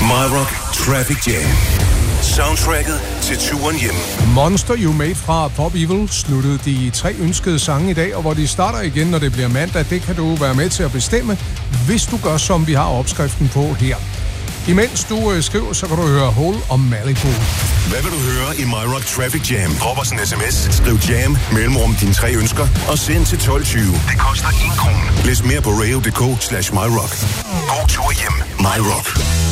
My Rock Traffic Jam. Soundtracket til turen hjem. Monster You Made fra Pop Evil sluttede de 3 ønskede sange i dag, og hvor de starter igen, når det bliver mandag, det kan du være med til at bestemme, hvis du gør, som vi har opskriften på her. Imens du skriver, så kan du høre Hole og Malibu. Hvad vil du høre i My Rock Traffic Jam? Drop os en sms, skriv jam, mellemrum dine 3 ønsker, og send til 12.20. Det koster 1 krone. Læs mere på radio.dk/myrock. God tur hjem. My Rock.